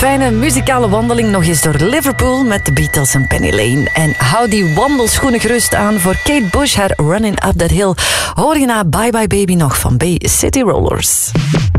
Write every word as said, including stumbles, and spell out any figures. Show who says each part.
Speaker 1: Fijne muzikale wandeling nog eens door Liverpool met de Beatles en Penny Lane. En hou die wandelschoenen gerust aan voor Kate Bush, haar Running Up That Hill. Hoor je na Bye Bye Baby nog van B City Rollers.